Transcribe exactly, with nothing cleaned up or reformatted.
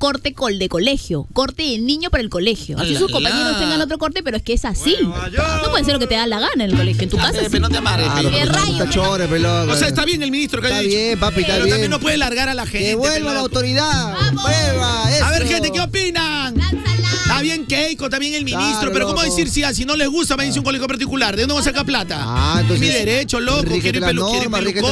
corte col de colegio, corte de niño para el colegio. Así sus compañeros tengan otro corte, pero es que es así. No puede ser lo que te da la gana en el colegio, en tu casa. Pero no te amarres. Claro, ¿Qué pero rayo? está chore, pelón. O sea, está bien el ministro que Está haya dicho. bien, papi, está Pero bien. también no puede largar a la gente. Que vuelva pelado. la autoridad. Vuelva, eso. A ver, gente, ¿qué opinan? Está bien Keiko, está bien el ministro, Claro, pero ¿cómo loco. decir si, ah, si no les gusta, va a irse a un colegio particular? ¿De dónde vamos a sacar plata? Ah, entonces, Mi derecho, loco, rígete quiere la pelu, quiere norma, rígete pelucón.